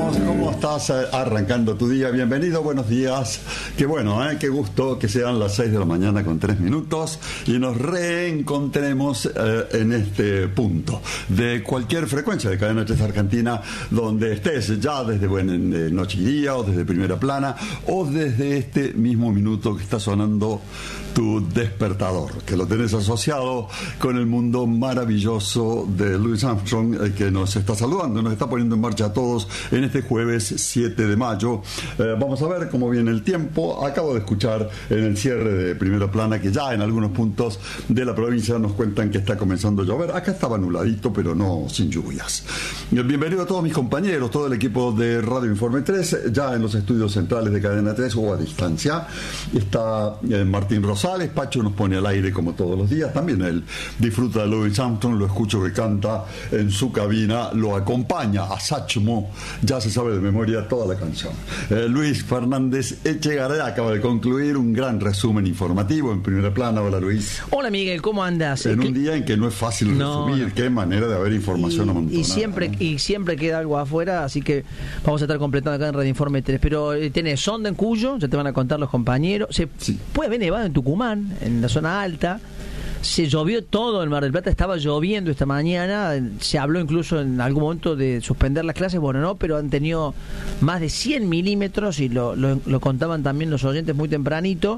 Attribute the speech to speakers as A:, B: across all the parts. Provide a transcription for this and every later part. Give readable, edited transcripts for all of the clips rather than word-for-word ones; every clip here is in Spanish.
A: estamos? ¿Cómo estás arrancando tu día? Bienvenido, buenos días. Qué bueno, qué gusto que sean las 6 de la mañana con 3 minutos y nos reencontremos en este punto de cualquier frecuencia de Cadena 3 Argentina, donde estés ya desde Noche y Día o desde Primera Plana o desde este mismo minuto que está sonando tu despertador, que lo tenés asociado con el mundo maravilloso de Louis Armstrong, que nos está saludando, nos está poniendo en marcha a todos en este jueves 7 de mayo. Vamos a ver cómo viene el tiempo. Acabo de escuchar en el cierre de Primera Plana que ya en algunos puntos de la provincia nos cuentan que está comenzando a llover. Acá estaba nubladito, pero no sin lluvias. Bienvenido a todos mis compañeros, todo el equipo de Radio Informe 3, ya en los estudios centrales de Cadena 3 o a distancia. Está Martín Rosales. Pacho nos pone al aire como todos los días. También él disfruta de Louis Armstrong, lo escucho que canta en su cabina, lo acompaña a Sachmo, ya se sabe de memoria toda la canción. Luis Fernández Echegaray acaba de concluir un gran resumen informativo en Primera Plana. Hola Luis.
B: Hola Miguel, ¿cómo andas?
A: En un día en que no es fácil resumir, qué manera de haber información amontonada.
B: Y siempre queda algo afuera, así que vamos a estar completando acá en Radio Informe 3. Pero tenés sonda en Cuyo, ya te van a contar los compañeros. Puede haber nevado en Tucumán, en la zona alta. Se llovió todo en Mar del Plata, estaba lloviendo esta mañana, se habló incluso en algún momento de suspender las clases, bueno, no, pero han tenido más de 100 milímetros y lo contaban también los oyentes muy tempranito,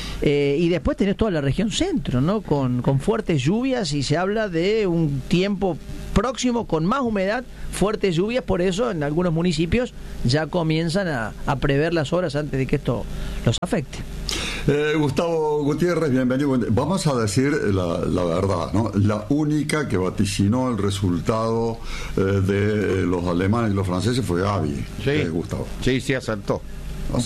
B: y después tenés toda la región centro, ¿no? Con fuertes lluvias, y se habla de un tiempo próximo con más humedad, fuertes lluvias, por eso en algunos municipios ya comienzan a prever las horas antes de que esto los afecte.
A: Gustavo Gutiérrez, bienvenido. Vamos a decir la verdad, ¿no? La única que vaticinó el resultado de los alemanes y los franceses fue Gaby.
C: Sí,
A: Gustavo.
C: Sí, acertó. Un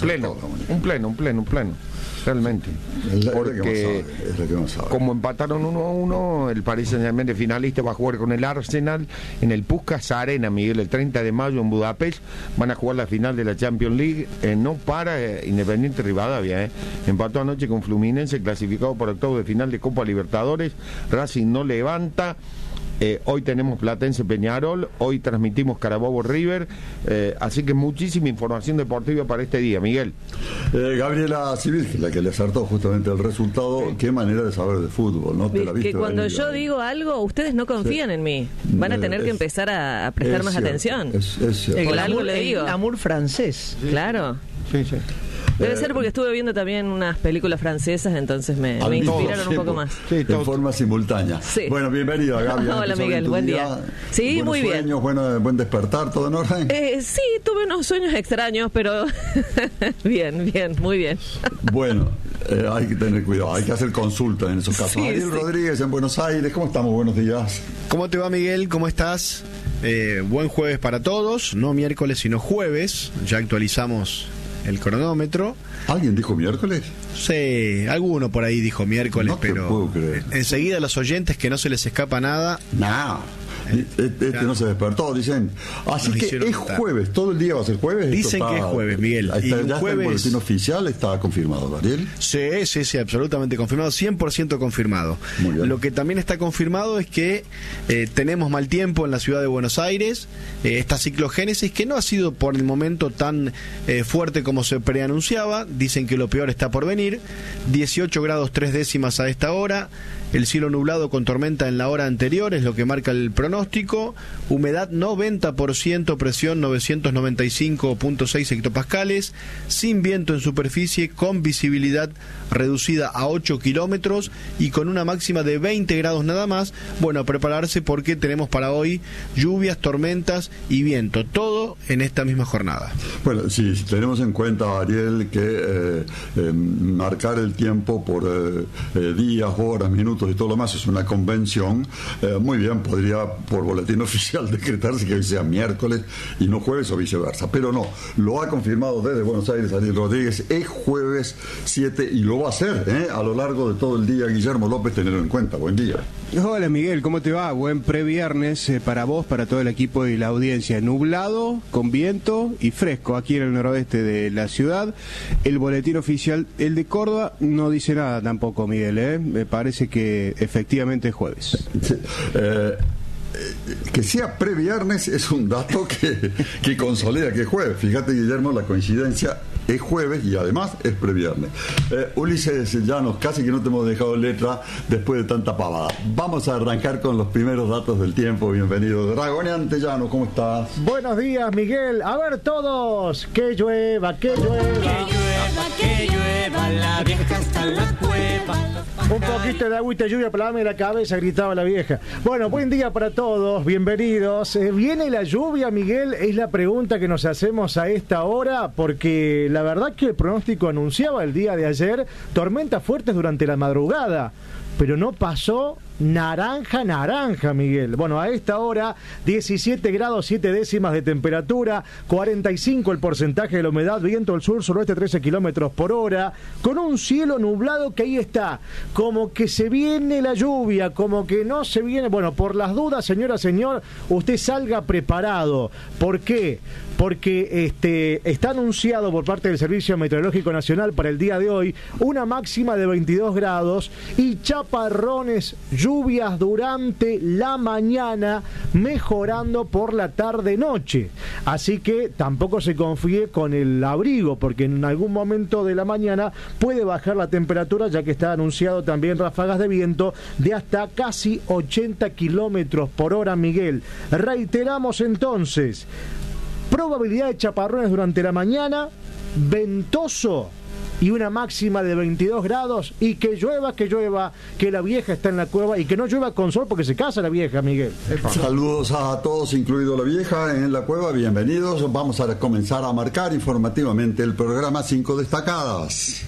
C: pleno. Realmente. Porque como empataron 1-1, el Paris Saint-Germain de finalista va a jugar con el Arsenal en el Puskás Arena, Miguel, el 30 de mayo en Budapest. Van a jugar la final de la Champions League, no para Independiente Rivadavia. Empató anoche con Fluminense, clasificado por octavos de final de Copa Libertadores. Racing no levanta. Hoy tenemos Platense Peñarol, hoy transmitimos Carabobo River, así que muchísima información deportiva para este día, Miguel.
A: Gabriela Civil, la que le acertó justamente el resultado, qué manera de saber de fútbol, ¿no?
D: Que cuando yo digo algo, ustedes no confían en mí, van a tener que empezar a prestar más atención.
A: Es cierto.
D: Por algo le digo.
B: El amor francés.
D: Claro.
C: Sí.
D: Debe ser porque estuve viendo también unas películas francesas, entonces me inspiraron un poco más.
A: Sí, en forma simultánea.
D: Sí.
A: Bueno, bienvenido a Gaby.
D: Hola Miguel, buen día. Sí, muy bien.
A: Sueños, buen despertar, ¿todo en orden?
D: Sí, tuve unos sueños extraños, pero bien, muy bien.
A: Bueno, hay que tener cuidado, hay que hacer consulta en esos casos.
D: Sí,
A: Ariel Rodríguez en Buenos Aires, ¿cómo estamos? Buenos días.
E: ¿Cómo te va, Miguel? ¿Cómo estás? Buen jueves para todos, no miércoles sino jueves, ya actualizamos el cronómetro.
A: ¿Alguien dijo miércoles?
E: Sí, alguno por ahí dijo miércoles,
A: No te
E: pero
A: puedo creer.
E: Enseguida los oyentes que no se les escapa nada.
A: No. No se despertó, dicen. Así que es jueves, todo el día va a ser jueves.
E: Dicen que es jueves, Miguel.
A: Ahí está, ya está el boletín oficial, está confirmado, Ariel.
E: Sí, absolutamente confirmado, 100% confirmado.
A: Muy bien.
E: Lo que también está confirmado es que tenemos mal tiempo en la ciudad de Buenos Aires, esta ciclogénesis que no ha sido por el momento tan fuerte como se preanunciaba. Dicen que lo peor está por venir. 18 grados 3 décimas a esta hora. El cielo nublado con tormenta en la hora anterior es lo que marca el pronóstico. Humedad 90%, presión 995.6 hectopascales, sin viento en superficie, con visibilidad reducida a 8 kilómetros y con una máxima de 20 grados nada más. Bueno, a prepararse porque tenemos para hoy lluvias, tormentas y viento, todo en esta misma jornada.
A: Bueno, si tenemos en cuenta, Ariel, que marcar el tiempo por días, horas, minutos y todo lo más es una convención, muy bien, podría por boletín oficial decretarse que hoy sea miércoles y no jueves o viceversa, pero no, lo ha confirmado desde Buenos Aires Ariel Rodríguez, es jueves 7 y lo va a hacer a lo largo de todo el día. Guillermo López, tenerlo en cuenta. Buen día.
F: Hola Miguel, ¿cómo te va? Buen previernes para vos, para todo el equipo y la audiencia. Nublado, con viento y fresco aquí en el noroeste de la ciudad. El boletín oficial, el de Córdoba, no dice nada tampoco, Miguel, Me parece que efectivamente es jueves.
A: Sí. que sea previernes es un dato que consolida que es jueves. Fíjate, Guillermo, la coincidencia es jueves y además es previernes. Ulises Llanos, casi que no te hemos dejado letra después de tanta pavada. Vamos a arrancar con los primeros datos del tiempo. Bienvenido. Dragoneante Llano, ¿cómo estás?
G: Buenos días, Miguel. A ver todos, que llueva, que llueva.
H: Que llueva, que llueva, la vieja está en la cueva.
G: Un poquito de agüita de lluvia para darme la cabeza, gritaba la vieja. Bueno, buen día para todos, bienvenidos. ¿Viene la lluvia, Miguel? Es la pregunta que nos hacemos a esta hora, porque la verdad que el pronóstico anunciaba el día de ayer tormentas fuertes durante la madrugada, pero no pasó naranja, Miguel. Bueno, a esta hora, 17 grados 7 décimas de temperatura, 45 el porcentaje de la humedad, viento del sur, suroeste 13 kilómetros por hora, con un cielo nublado que ahí está, como que se viene la lluvia, como que no se viene. Bueno, por las dudas, señora, señor, usted salga preparado. ¿Por qué? Porque está anunciado por parte del Servicio Meteorológico Nacional para el día de hoy una máxima de 22 grados y chaparrones, lluvias durante la mañana, mejorando por la tarde-noche. Así que tampoco se confíe con el abrigo, porque en algún momento de la mañana puede bajar la temperatura, ya que está anunciado también ráfagas de viento de hasta casi 80 kilómetros por hora, Miguel. Reiteramos entonces, probabilidad de chaparrones durante la mañana, ventoso y una máxima de 22 grados, y que llueva, que la vieja está en la cueva, y que no llueva con sol porque se casa la vieja, Miguel.
A: Saludos a todos, incluido la vieja en la cueva, bienvenidos. Vamos a comenzar a marcar informativamente el programa 5 destacadas.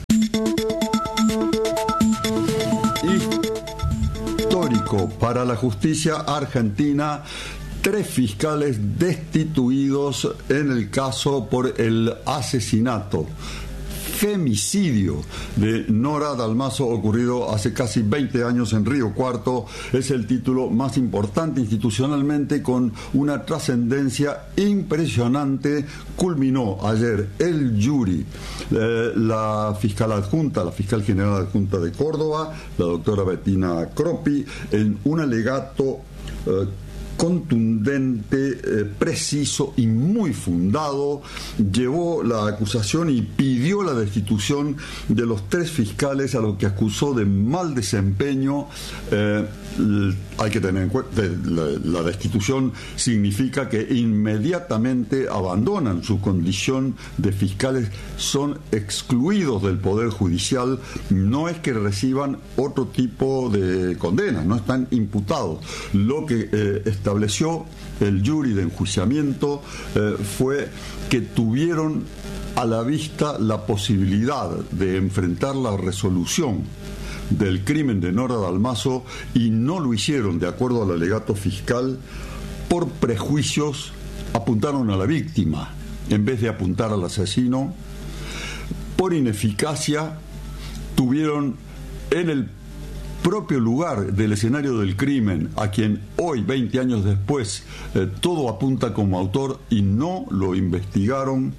A: Histórico para la justicia argentina. 3 fiscales destituidos en el caso por el asesinato, femicidio de Nora Dalmaso, ocurrido hace casi 20 años en Río Cuarto. Es el título más importante institucionalmente, con una trascendencia impresionante. Culminó ayer el jury, la fiscal adjunta, la fiscal general adjunta de Córdoba, la doctora Bettina Croppi, en un alegato contundente, preciso y muy fundado. Llevó la acusación y pidió la destitución de los 3 fiscales a los que acusó de mal desempeño. Hay que tener en cuenta, la destitución significa que inmediatamente abandonan su condición de fiscales, son excluidos del Poder Judicial, no es que reciban otro tipo de condena, no están imputados. Lo que estableció el jury de enjuiciamiento fue que tuvieron a la vista la posibilidad de enfrentar la resolución del crimen de Nora Dalmaso, y no lo hicieron, de acuerdo al alegato fiscal. Por prejuicios apuntaron a la víctima en vez de apuntar al asesino. Por ineficacia tuvieron en el propio lugar del escenario del crimen a quien hoy, 20 años después, todo apunta como autor, y no lo investigaron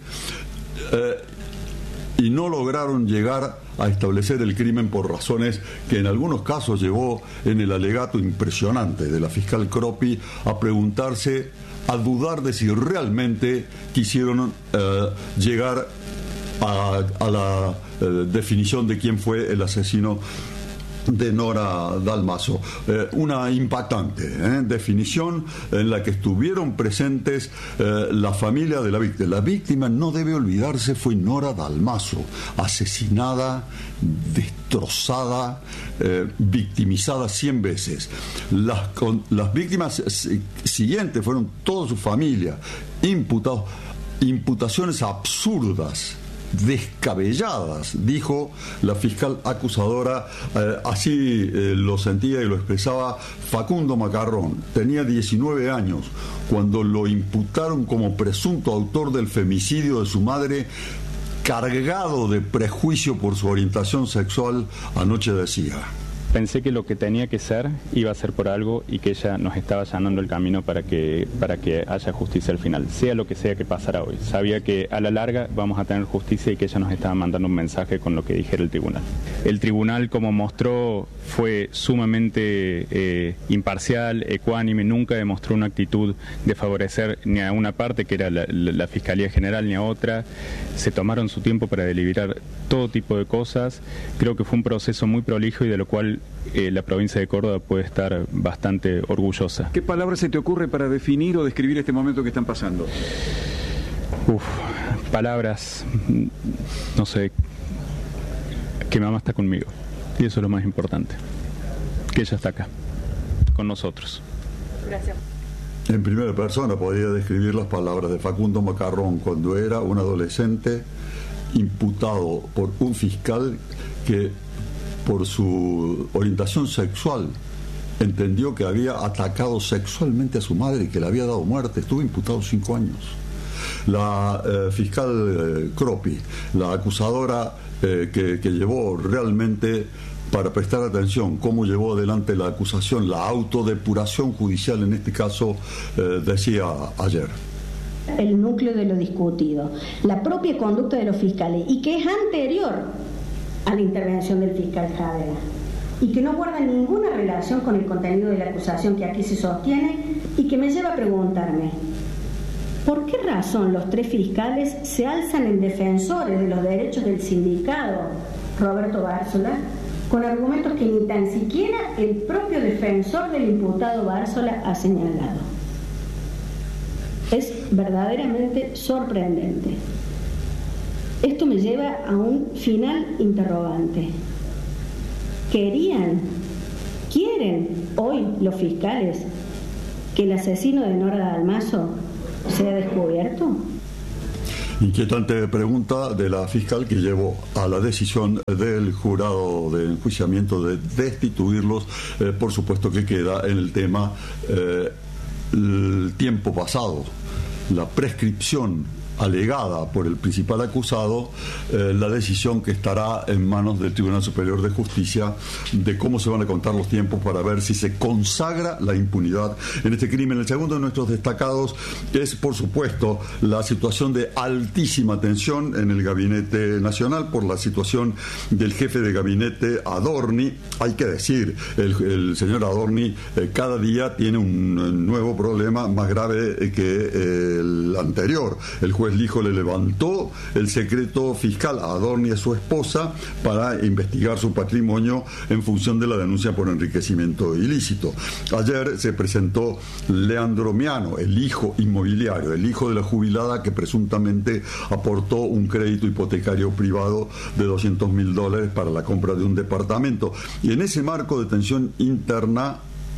A: y no lograron llegar a establecer el crimen por razones que en algunos casos llevó, en el alegato impresionante de la fiscal Croppi, a preguntarse, a dudar de si realmente quisieron llegar a la definición de quién fue el asesino de Nora Dalmaso. Una impactante definición en la que estuvieron presentes la familia de la víctima. La víctima, no debe olvidarse, fue Nora Dalmaso, asesinada, destrozada, victimizada 100 veces. Las víctimas siguientes fueron toda su familia, imputaciones absurdas, descabelladas, dijo la fiscal acusadora. Así lo sentía y lo expresaba Facundo Macarrón. Tenía 19 años cuando lo imputaron como presunto autor del femicidio de su madre, cargado de prejuicio por su orientación sexual. Anoche decía:
I: Pensé que lo que tenía que ser iba a ser por algo y que ella nos estaba allanando el camino para que haya justicia al final, sea lo que sea que pasara hoy. Sabía que a la larga vamos a tener justicia y que ella nos estaba mandando un mensaje con lo que dijera el tribunal. El tribunal, como mostró, fue sumamente imparcial, ecuánime, nunca demostró una actitud de favorecer ni a una parte, que era la Fiscalía General, ni a otra. Se tomaron su tiempo para deliberar todo tipo de cosas. Creo que fue un proceso muy prolijo y de lo cual la provincia de Córdoba puede estar bastante orgullosa.
J: ¿Qué palabra se te ocurre para definir o describir este momento que están pasando?
I: Palabras, no sé, que mamá está conmigo y eso es lo más importante, que ella está acá, con nosotros.
D: Gracias.
A: En primera persona podría describir las palabras de Facundo Macarrón cuando era un adolescente imputado por un fiscal que por su orientación sexual entendió que había atacado sexualmente a su madre y que le había dado muerte. Estuvo imputado 5 años. La fiscal Croppi, la acusadora que llevó realmente, para prestar atención cómo llevó adelante la acusación, la autodepuración judicial en este caso, decía ayer.
K: El núcleo de lo discutido, la propia conducta de los fiscales, y que es anterior a la intervención del fiscal Javera, y que no guarda ninguna relación con el contenido de la acusación que aquí se sostiene, y que me lleva a preguntarme, ¿por qué razón los 3 fiscales se alzan en defensores de los derechos del sindicado Roberto Bárzola, con argumentos que ni tan siquiera el propio defensor del imputado Bárzola ha señalado? Es verdaderamente sorprendente. Esto me lleva a un final interrogante. ¿Quieren hoy los fiscales que el asesino de Nora Dalmazo sea descubierto?
A: Inquietante pregunta de la fiscal que llevó a la decisión del jurado de enjuiciamiento de destituirlos. Por supuesto que queda en el tema el tiempo pasado, la prescripción alegada por el principal acusado, la decisión que estará en manos del Tribunal Superior de Justicia de cómo se van a contar los tiempos para ver si se consagra la impunidad en este crimen. El segundo de nuestros destacados es, por supuesto, la situación de altísima tensión en el Gabinete Nacional por la situación del jefe de gabinete Adorni. Hay que decir, el señor Adorni cada día tiene un nuevo problema más grave que el anterior. El juez Lijo le levantó el secreto fiscal a Adorni y a su esposa para investigar su patrimonio en función de la denuncia por enriquecimiento ilícito. Ayer se presentó Leandro Miano, el hijo inmobiliario, el hijo de la jubilada que presuntamente aportó un crédito hipotecario privado de $200.000 para la compra de un departamento. Y en ese marco de tensión interna,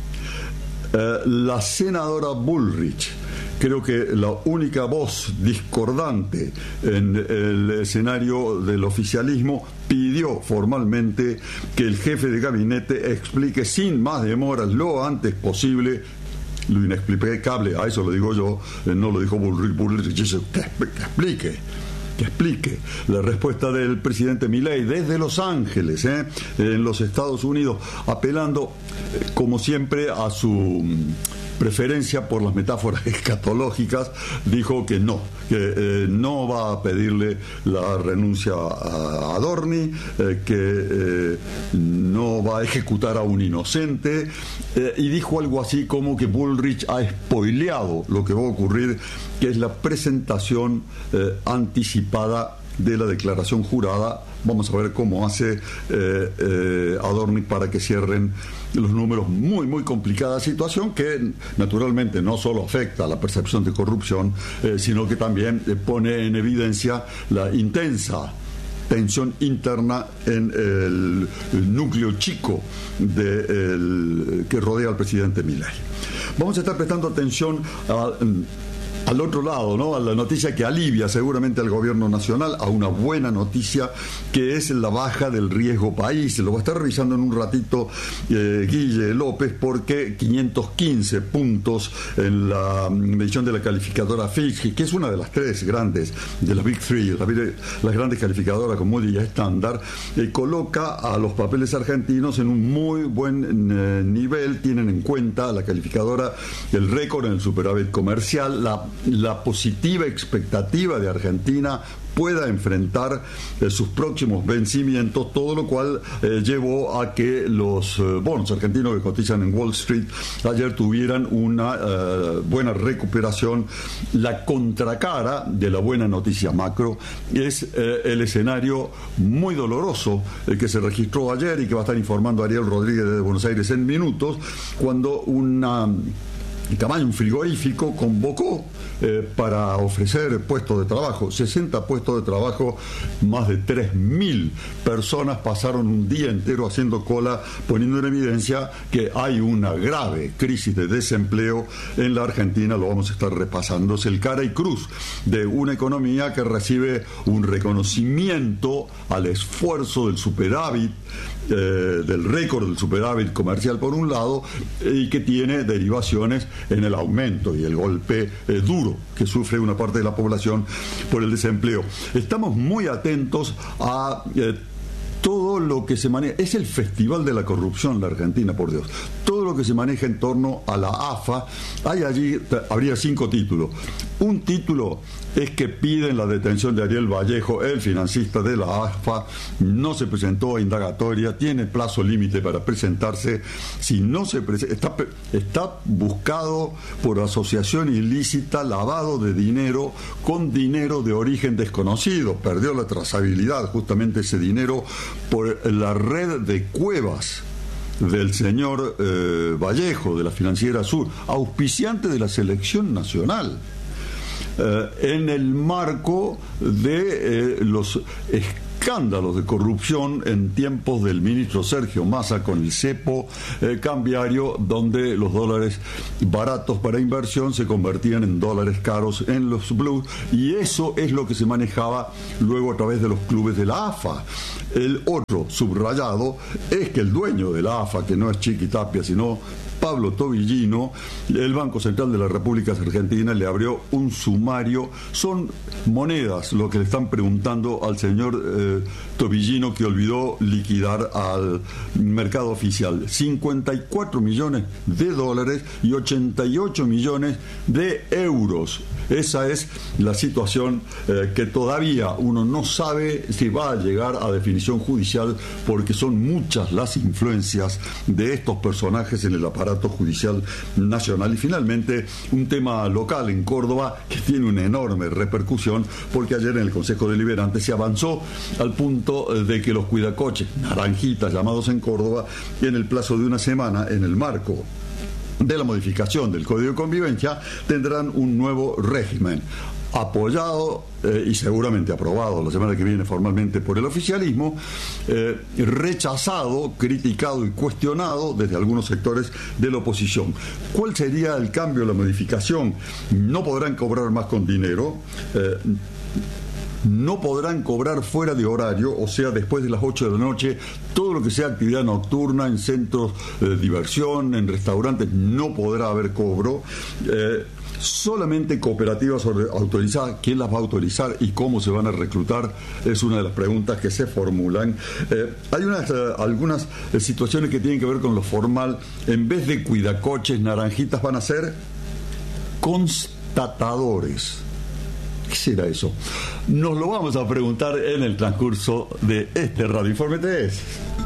A: la senadora Bullrich, creo que la única voz discordante en el escenario del oficialismo, pidió formalmente que el jefe de gabinete explique sin más demoras lo antes posible lo inexplicable. A eso lo digo yo, no lo dijo Bullrich, dice que explique la respuesta del presidente Milei desde Los Ángeles, en los Estados Unidos, apelando como siempre a su preferencia por las metáforas escatológicas. Dijo que no va a pedirle la renuncia a Adorni, que no va a ejecutar a un inocente, y dijo algo así como que Bullrich ha spoileado lo que va a ocurrir, que es la presentación anticipada de la declaración jurada. Vamos a ver cómo hace Adorni para que cierren los números. Muy, muy complicada situación que naturalmente no solo afecta a la percepción de corrupción, sino que también pone en evidencia la intensa tensión interna en el núcleo chico que rodea al presidente Milei. Vamos a estar prestando atención a al otro lado, ¿no? A la noticia que alivia seguramente al gobierno nacional, a una buena noticia que es la baja del riesgo país. Lo va a estar revisando en un ratito Guille López, porque 515 puntos en la medición de la calificadora Fitch, que es una de las tres grandes, de las Big Three, las grandes calificadoras como Moody's y Standard, coloca a los papeles argentinos en un muy buen nivel. Tienen en cuenta la calificadora el récord en el superávit comercial, la positiva expectativa de Argentina pueda enfrentar sus próximos vencimientos, todo lo cual llevó a que los bonos argentinos que cotizan en Wall Street ayer tuvieran una buena recuperación. La contracara de la buena noticia macro es el escenario muy doloroso que se registró ayer y que va a estar informando Ariel Rodríguez de Buenos Aires en minutos, cuando un frigorífico convocó para ofrecer puestos de trabajo, 60 puestos de trabajo. Más de 3.000 personas pasaron un día entero haciendo cola, poniendo en evidencia que hay una grave crisis de desempleo en la Argentina. Lo vamos a estar repasando. Es el cara y cruz de una economía que recibe un reconocimiento al esfuerzo del superávit, del récord del superávit comercial por un lado, y que tiene derivaciones en el aumento y el golpe duro que sufre una parte de la población por el desempleo. Estamos muy atentos a todo lo que se maneja. Es el festival de la corrupción la Argentina, por Dios. Todo lo que se maneja en torno a la AFA. Habría 5 títulos. Un título es que piden la detención de Ariel Vallejo, el financista de la AFA. No se presentó a indagatoria, tiene plazo límite para presentarse. Si no se presenta, está buscado por asociación ilícita, lavado de dinero con dinero de origen desconocido. Perdió la trazabilidad justamente ese dinero por la red de cuevas del señor Vallejo, de la Financiera Sur, auspiciante de la selección nacional, en el marco de los escándalos de corrupción en tiempos del ministro Sergio Massa con el cepo cambiario, donde los dólares baratos para inversión se convertían en dólares caros en los blues, y eso es lo que se manejaba luego a través de los clubes de la AFA. El otro subrayado es que el dueño de la AFA, que no es Chiqui Tapia, sino Pablo Tobillino, el Banco Central de la República Argentina le abrió un sumario. Son monedas lo que le están preguntando al señor Tobillino, que olvidó liquidar al mercado oficial. 54 millones de dólares y 88 millones de euros. Esa es la situación que todavía uno no sabe si va a llegar a definición judicial, porque son muchas las influencias de estos personajes en el aparato judicial nacional. Y finalmente, un tema local en Córdoba que tiene una enorme repercusión, porque ayer en el Consejo Deliberante se avanzó al punto de que los cuidacoches, naranjitas llamados en Córdoba, en el plazo de una semana, en el marco de la modificación del Código de Convivencia, tendrán un nuevo régimen apoyado y seguramente aprobado la semana que viene formalmente por el oficialismo, rechazado, criticado y cuestionado desde algunos sectores de la oposición. ¿Cuál sería el cambio, la modificación? No podrán cobrar más con dinero, no podrán cobrar fuera de horario, o sea, después de las 8 de la noche, todo lo que sea actividad nocturna en centros de diversión, en restaurantes, no podrá haber cobro. Solamente cooperativas autorizadas. ¿Quién las va a autorizar y cómo se van a reclutar? Es una de las preguntas que se formulan. Hay algunas situaciones que tienen que ver con lo formal. En vez de cuidacoches, naranjitas, van a ser constatadores. ¿Qué será eso? Nos lo vamos a preguntar en el transcurso de este Radio Informe 3.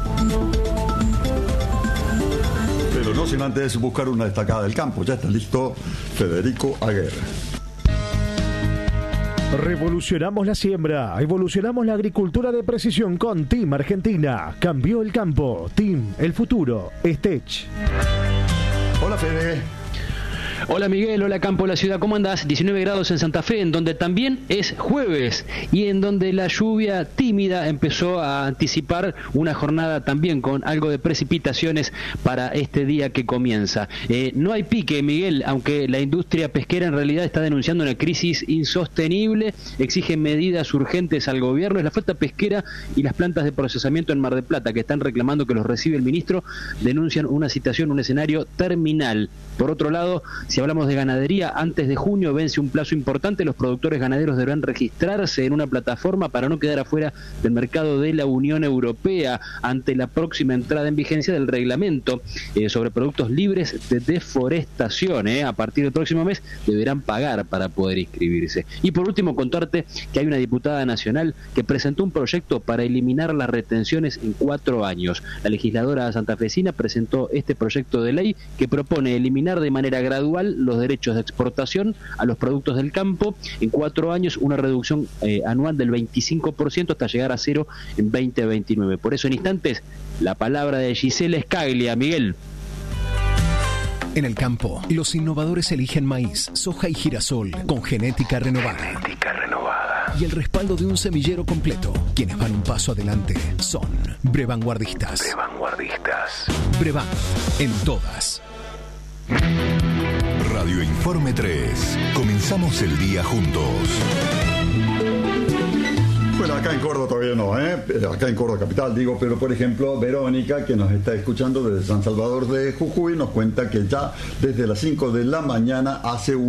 A: Pero no sin antes buscar una destacada del campo. Ya está listo Federico Aguirre.
G: Revolucionamos la siembra, evolucionamos la agricultura de precisión con Team Argentina. Cambió el campo. Team, el futuro. Stech.
A: Hola, Fede.
L: Hola Miguel, hola Campo de la Ciudad, ¿cómo andás? 19 grados en Santa Fe, en donde también es jueves y en donde la lluvia tímida empezó a anticipar una jornada también con algo de precipitaciones para este día que comienza. No hay pique, Miguel, aunque la industria pesquera en realidad está denunciando una crisis insostenible, exige medidas urgentes al gobierno. Es la flota pesquera y las plantas de procesamiento en Mar del Plata, que están reclamando que los recibe el ministro, denuncian una situación, un escenario terminal. Por otro lado, si hablamos de ganadería, antes de junio vence un plazo importante. Los productores ganaderos deberán registrarse en una plataforma para no quedar afuera del mercado de la Unión Europea ante la próxima entrada en vigencia del reglamento sobre productos libres de deforestación. A partir del próximo mes deberán pagar para poder inscribirse. Y por último, contarte que hay una diputada nacional que presentó un proyecto para eliminar las retenciones en 4 años. La legisladora santafesina presentó este proyecto de ley que propone eliminar de manera gradual los derechos de exportación a los productos del campo en 4 años, una reducción anual del 25% hasta llegar a 0 en 2029. Por eso en instantes la palabra de Gisela Scaglia. Miguel.
M: En el campo, los innovadores eligen maíz, soja y girasol con genética renovada. Y el respaldo de un semillero completo. Quienes van un paso adelante son Brevanguardistas. Brevan, en todas.
N: Radio Informe 3. Comenzamos el día juntos.
A: Bueno, acá en Córdoba todavía no, acá en Córdoba capital digo, pero por ejemplo Verónica, que nos está escuchando desde San Salvador de Jujuy, nos cuenta que ya desde las 5 de la mañana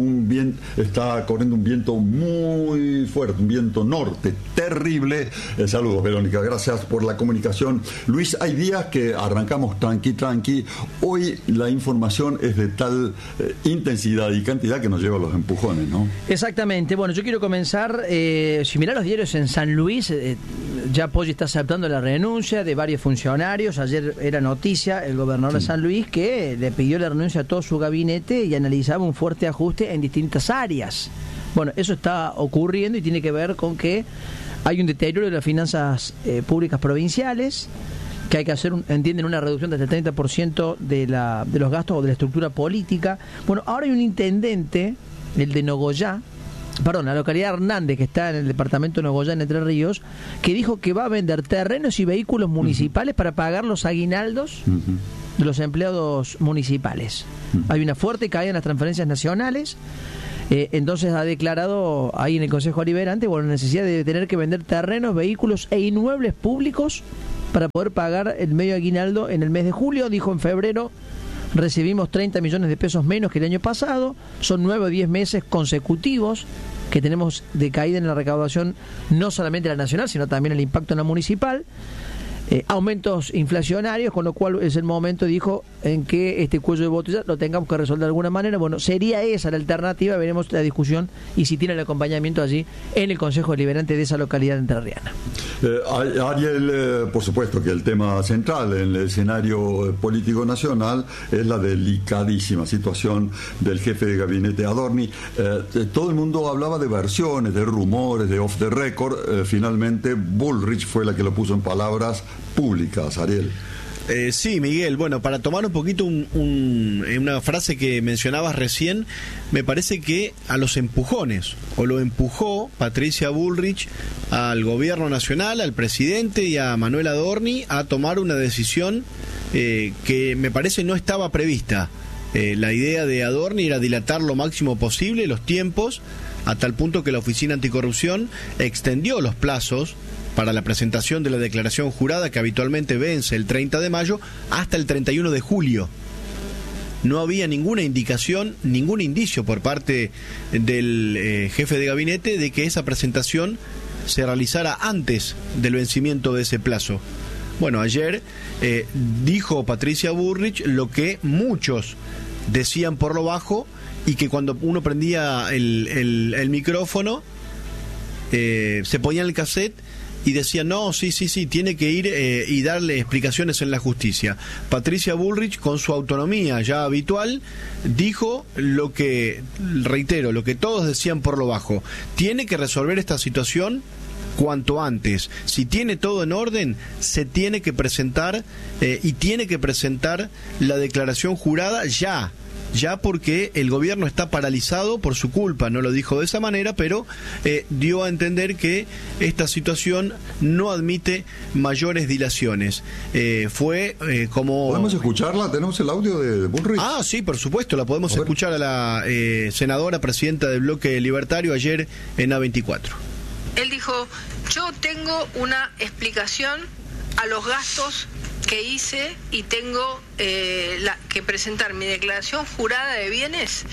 A: está corriendo un viento muy fuerte, un viento norte, terrible. Saludos Verónica, gracias por la comunicación. Luis, hay días que arrancamos tranqui, hoy la información es de tal intensidad y cantidad que nos lleva a los empujones, ¿no?
B: Exactamente, bueno, yo quiero comenzar, si mirá los diarios en San Luis, ya Poggi está aceptando la renuncia de varios funcionarios. Ayer era noticia el gobernador de San Luis que le pidió la renuncia a todo su gabinete y analizaba un fuerte ajuste en distintas áreas. Bueno, eso está ocurriendo y tiene que ver con que hay un deterioro de las finanzas públicas provinciales, que hay que hacer, entienden, una reducción del 30% de los gastos o de la estructura política. Bueno, ahora hay un intendente, el de la localidad Hernández, que está en el departamento de Nogoyá, en Entre Ríos, que dijo que va a vender terrenos y vehículos municipales para pagar los aguinaldos de los empleados municipales. Hay una fuerte caída en las transferencias nacionales, entonces ha declarado ahí en el Consejo Deliberante la necesidad de tener que vender terrenos, vehículos e inmuebles públicos para poder pagar el medio aguinaldo en el mes de julio. Dijo: en febrero recibimos 30 millones de pesos menos que el año pasado, son 9 o 10 meses consecutivos que tenemos de caída en la recaudación, no solamente la nacional, sino también el impacto en la municipal. Aumentos inflacionarios, con lo cual es el momento, dijo, en que este cuello de botella lo tengamos que resolver de alguna manera. Bueno, sería esa la alternativa, veremos la discusión y si tiene el acompañamiento allí en el Consejo Deliberante de esa localidad entrerriana.
A: Ariel, por supuesto que el tema central en el escenario político nacional es la delicadísima situación del jefe de gabinete Adorni. Todo el mundo hablaba de versiones, de rumores, de off the record. Finalmente Bullrich fue la que lo puso en palabras públicas, Ariel.
E: Sí, Miguel, bueno, para tomar un poquito una frase que mencionabas recién, me parece que a los empujones, o lo empujó Patricia Bullrich al gobierno nacional, al presidente y a Manuel Adorni a tomar una decisión que me parece no estaba prevista. La idea de Adorni era dilatar lo máximo posible los tiempos, a tal punto que la Oficina Anticorrupción extendió los plazos para la presentación de la declaración jurada, que habitualmente vence el 30 de mayo, hasta el 31 de julio. No había ninguna indicación, ningún indicio por parte del jefe de gabinete de que esa presentación se realizara antes del vencimiento de ese plazo. Bueno, ayer dijo Patricia Bullrich lo que muchos decían por lo bajo, y que cuando uno prendía el micrófono se ponía el cassette y decía: no, sí, tiene que ir y darle explicaciones en la justicia. Patricia Bullrich, con su autonomía ya habitual, dijo lo que, reitero, lo que todos decían por lo bajo: tiene que resolver esta situación cuanto antes. Si tiene todo en orden, se tiene que presentar y tiene que presentar la declaración jurada ya. ya porque el gobierno está paralizado por su culpa. No lo dijo de esa manera, pero dio a entender que esta situación no admite mayores dilaciones. Fue como...
A: ¿Podemos escucharla? ¿Tenemos el audio de Bullrich?
E: Ah, sí, por supuesto, la podemos escuchar a la senadora presidenta del Bloque Libertario ayer en A24.
O: Él dijo, yo tengo una explicación a los gastos que hice y tengo que presentar mi declaración jurada de bienes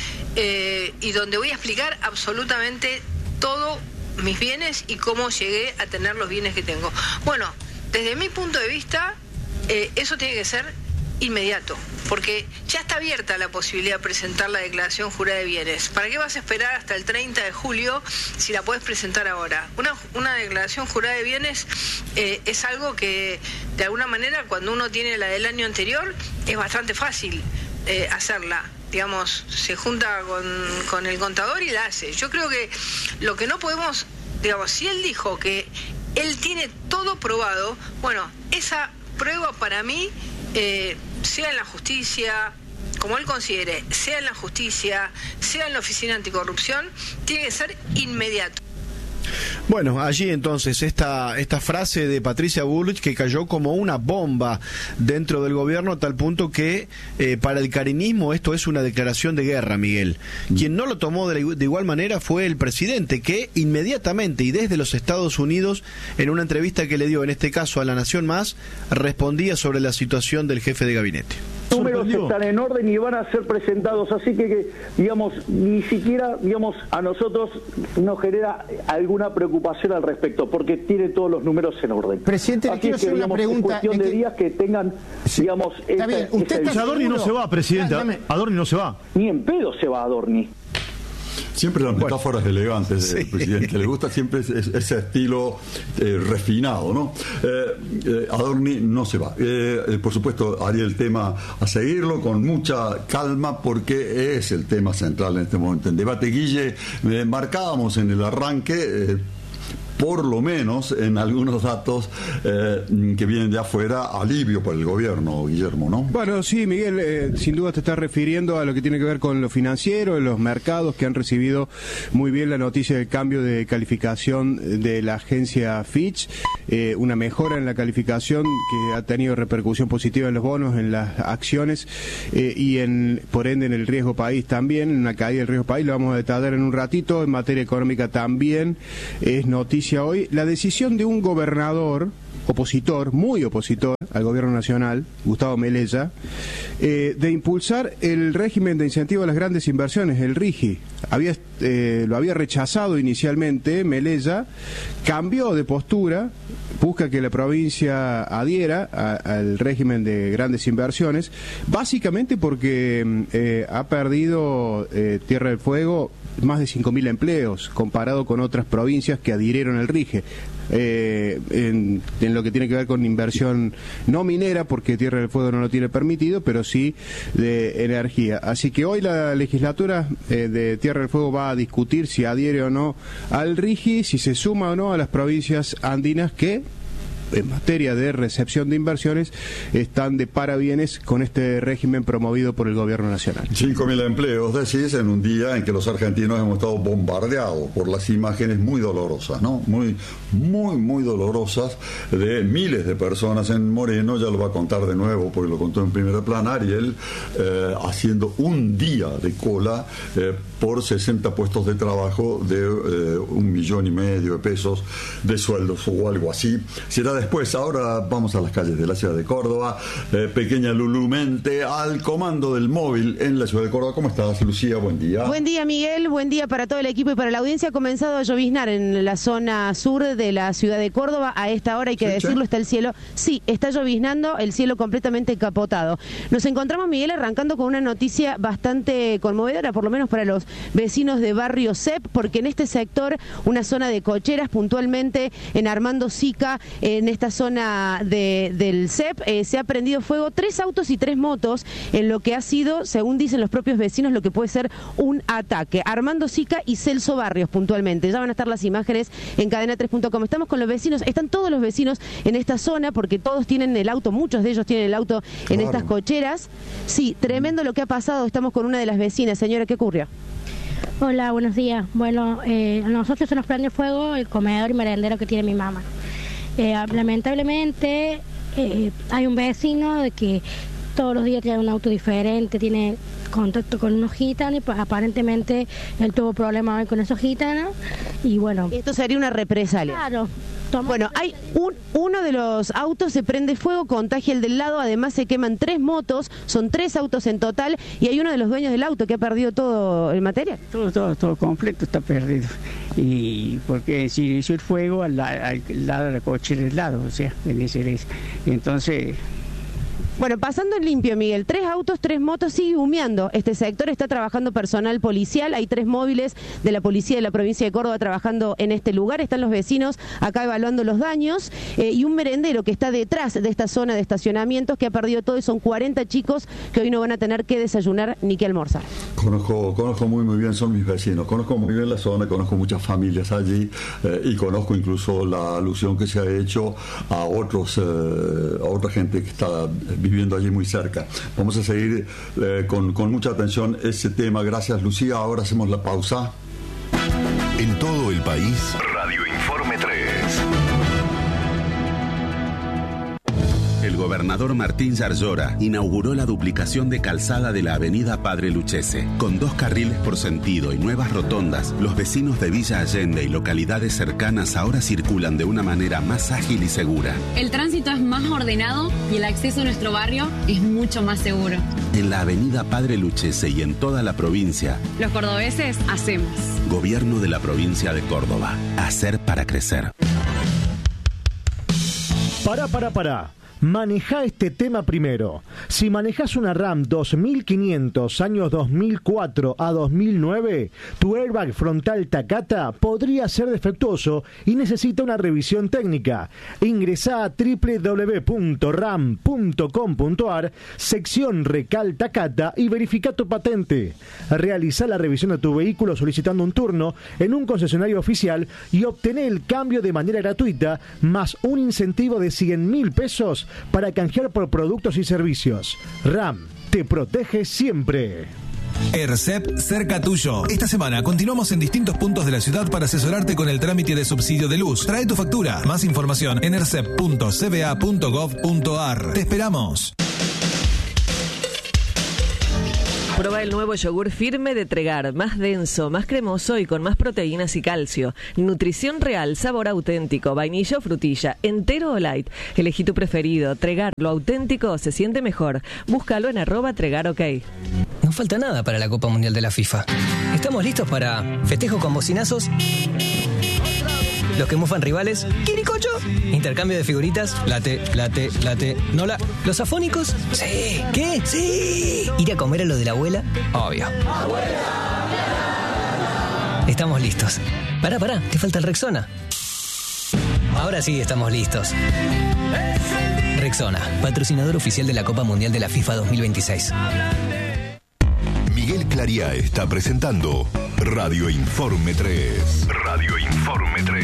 O: y donde voy a explicar absolutamente todos mis bienes y cómo llegué a tener los bienes que tengo. Bueno, desde mi punto de vista, eso tiene que ser inmediato, porque ya está abierta la posibilidad de presentar la declaración jurada de bienes. ¿Para qué vas a esperar hasta el 30 de julio si la puedes presentar ahora? Una declaración jurada de bienes es algo que, de alguna manera, cuando uno tiene la del año anterior, es bastante fácil hacerla. Digamos, se junta con el contador y la hace. Yo creo que lo que no podemos, digamos, si él dijo que él tiene todo probado, bueno, esa prueba para mí, sea en la justicia, como él considere, sea en la justicia, sea en la Oficina Anticorrupción, tiene que ser inmediato.
E: Bueno, allí entonces esta frase de Patricia Bullrich que cayó como una bomba dentro del gobierno, a tal punto que para el carinismo esto es una declaración de guerra, Miguel. Quien no lo tomó de igual manera fue el presidente, que inmediatamente y desde los Estados Unidos, en una entrevista que le dio en este caso a La Nación Más, respondía sobre la situación del jefe de gabinete.
P: Los números están en orden y van a ser presentados, así que digamos, ni siquiera, digamos, a nosotros nos genera alguna preocupación al respecto, porque tiene todos los números en orden.
Q: Presidente,
P: así
Q: quiero hacer una pregunta.
P: Es cuestión de días que tengan, digamos...
Q: Está bien, usted está
G: Adorni no se va, presidente, Adorni no se va.
P: Ni en pedo se va Adorni.
A: Siempre las metáforas elegantes del presidente, le gusta siempre ese estilo refinado, ¿no? Adorni no se va. Por supuesto, haría el tema a seguirlo con mucha calma, porque es el tema central en este momento. En debate, Guille, marcábamos en el arranque... por lo menos en algunos datos que vienen de afuera, alivio para el gobierno, Guillermo, ¿no?
F: Bueno, sí, Miguel, sin duda te estás refiriendo a lo que tiene que ver con lo financiero, los mercados que han recibido muy bien la noticia del cambio de calificación de la agencia Fitch, una mejora en la calificación que ha tenido repercusión positiva en los bonos, en las acciones y por ende en el riesgo país también, una caída del riesgo país, lo vamos a detallar en un ratito. En materia económica también es noticia hoy la decisión de un gobernador opositor, muy opositor al gobierno nacional, Gustavo Melella, de impulsar el régimen de incentivo a las grandes inversiones, el RIGI. Lo había rechazado inicialmente Melella, cambió de postura, busca que la provincia adhiera al régimen de grandes inversiones, básicamente porque ha perdido Tierra del Fuego más de 5.000 empleos comparado con otras provincias que adhirieron al RIGE. En lo que tiene que ver con inversión no minera, porque Tierra del Fuego no lo tiene permitido, pero sí de energía. Así que hoy la legislatura de Tierra del Fuego va a discutir si adhiere o no al RIGI, si se suma o no a las provincias andinas que, en materia de recepción de inversiones, están de parabienes con este régimen promovido por el gobierno nacional.
A: 5.000 empleos, decís, en un día en que los argentinos hemos estado bombardeados por las imágenes muy dolorosas, ¿no? Muy dolorosas de miles de personas en Moreno. Ya lo va a contar de nuevo, porque lo contó en Primera Plana, Ariel, haciendo un día de cola por 60 puestos de trabajo de 1,5 millones de pesos de sueldos o algo así. Será después. Ahora vamos a las calles de la ciudad de Córdoba. Pequeña Lulú Mente al comando del móvil en la ciudad de Córdoba. ¿Cómo estás, Lucía? Buen día.
R: Buen día, Miguel. Buen día para todo el equipo y para la audiencia. Ha comenzado a lloviznar en la zona sur de la ciudad de Córdoba. A esta hora, hay que decirlo, está el cielo. Sí, está lloviznando, el cielo completamente encapotado. Nos encontramos, Miguel, arrancando con una noticia bastante conmovedora, por lo menos para los vecinos de Barrio Cep, porque en este sector, una zona de cocheras, puntualmente en Armando Sica, en esta zona del CEP. Se ha prendido fuego 3 autos y 3 motos en lo que ha sido, según dicen los propios vecinos, lo que puede ser un ataque. Armando Sica y Celso Barrios puntualmente. Ya van a estar las imágenes en cadena3.com. Estamos con los vecinos, están todos los vecinos en esta zona porque todos tienen el auto, muchos de ellos tienen el auto en estas cocheras. Sí, tremendo lo que ha pasado. Estamos con una de las vecinas. Señora, ¿qué ocurrió?
S: Hola, buenos días. Bueno, a nosotros se nos prende fuego el comedor y merendero que tiene mi mamá. Lamentablemente hay un vecino de que todos los días tiene un auto diferente, tiene contacto con unos gitanos y aparentemente él tuvo problemas hoy con esos gitanos y bueno.
R: Esto sería una represalia.
S: Claro.
R: Bueno, hay uno de los autos se prende fuego, contagia el del lado, además se queman 3 motos, son 3 autos en total y hay uno de los dueños del auto que ha perdido todo el material.
T: Todo completo está perdido. Y porque se inició el fuego al lado del coche del lado, o sea, entonces...
R: Bueno, pasando en limpio, Miguel, 3 autos, 3 motos, sigue humeando. Este sector está trabajando personal policial, hay 3 móviles de la policía de la provincia de Córdoba trabajando en este lugar, están los vecinos acá evaluando los daños y un merendero que está detrás de esta zona de estacionamientos que ha perdido todo y son 40 chicos que hoy no van a tener que desayunar ni que almorzar.
A: Conozco muy bien, son mis vecinos, conozco muy bien la zona, conozco muchas familias allí y conozco incluso la alusión que se ha hecho a otra gente que está viviendo allí muy cerca. Vamos a seguir con mucha atención ese tema. Gracias, Lucía. Ahora hacemos la pausa.
N: En todo el país, Radio Informe 3.
U: El gobernador Martín Yarlora inauguró la duplicación de calzada de la avenida Padre Lucchese. Con 2 carriles por sentido y nuevas rotondas, los vecinos de Villa Allende y localidades cercanas ahora circulan de una manera más ágil y segura.
V: El tránsito es más ordenado y el acceso a nuestro barrio es mucho más seguro.
U: En la avenida Padre Lucchese y en toda la provincia,
V: los cordobeses hacemos.
U: Gobierno de la provincia de Córdoba. Hacer para crecer.
G: Pará. Maneja este tema primero. Si manejas una RAM 2500 años 2004 a 2009, tu airbag frontal Takata podría ser defectuoso y necesita una revisión técnica. Ingresá a www.ram.com.ar, sección Recal Takata y verifica tu patente. Realiza la revisión de tu vehículo solicitando un turno en un concesionario oficial y obtener el cambio de manera gratuita más un incentivo de 100.000 pesos para canjear por productos y servicios. RAM te protege siempre.
W: ERCEP cerca tuyo. Esta semana continuamos en distintos puntos de la ciudad para asesorarte con el trámite de subsidio de luz. Trae tu factura. Más información en ercep.cba.gov.ar. Te esperamos.
D: Prueba el nuevo yogur firme de Tregar, más denso, más cremoso y con más proteínas y calcio. Nutrición real, sabor auténtico, vainilla o frutilla, entero o light. Elegí tu preferido. Tregar, lo auténtico se siente mejor. Búscalo en @TregarOK.
X: No falta nada para la Copa Mundial de la FIFA. Estamos listos para festejo con bocinazos, los que mufan rivales, quiricocho, intercambio de figuritas, late, nola, los afónicos, sí, ¿qué? Sí, ir a comer a lo de la abuela, obvio. Estamos listos. Pará, te falta el Rexona. Ahora sí estamos listos. Rexona, patrocinador oficial de la Copa Mundial de la FIFA 2026.
N: Miguel Clariá está presentando Radio Informe 3. Radio Informe 3.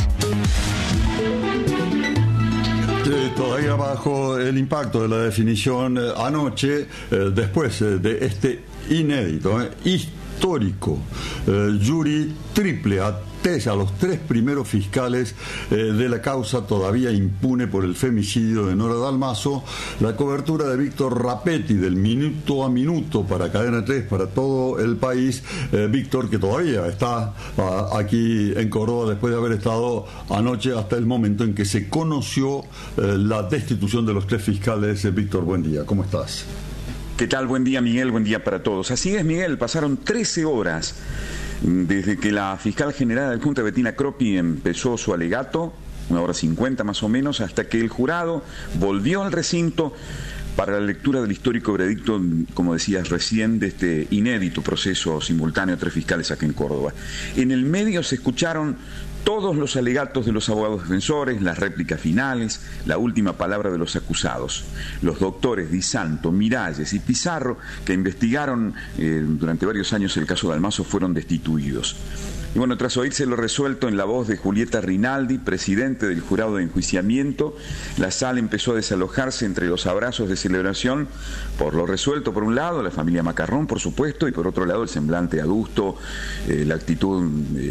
A: Todavía bajo el impacto de la definición anoche, después de este inédito, histórico jury triple a los 3 primeros fiscales de la causa todavía impune por el femicidio de Nora Dalmazo, la cobertura de Víctor Rapetti del minuto a minuto para Cadena 3, para todo el país. Víctor, que todavía está aquí en Córdoba después de haber estado anoche hasta el momento en que se conoció la destitución de los 3 fiscales. Víctor, buen día, ¿cómo estás?
Y: ¿Qué tal? Buen día, Miguel, buen día para todos. Así es, Miguel, pasaron 13 horas desde que la fiscal general adjunta Bettina Croppi empezó su alegato, 1:50 más o menos, hasta que el jurado volvió al recinto para la lectura del histórico veredicto, como decías recién, de este inédito proceso simultáneo a 3 fiscales aquí en Córdoba. En el medio se escucharon todos los alegatos de los abogados defensores, las réplicas finales, la última palabra de los acusados. Los doctores Di Santo, Miralles y Pizarro, que investigaron durante varios años el caso Dalmazo, fueron destituidos. Y bueno, tras oírse lo resuelto en la voz de Julieta Rinaldi, presidente del jurado de enjuiciamiento, la sala empezó a desalojarse entre los abrazos de celebración por lo resuelto, por un lado, la familia Macarrón, por supuesto, y por otro lado, el semblante adusto, la actitud,